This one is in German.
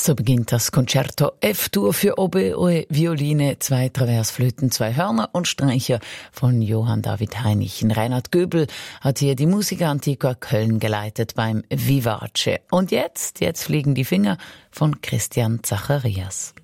So beginnt das Concerto F-Dur für Oboe, Violine, 2 Traversflöten, 2 Hörner und Streicher von Johann David Heinichen. Reinhard Göbel hat hier die Musica Antiqua Köln geleitet beim Vivace. Und jetzt fliegen die Finger von Christian Zacharias.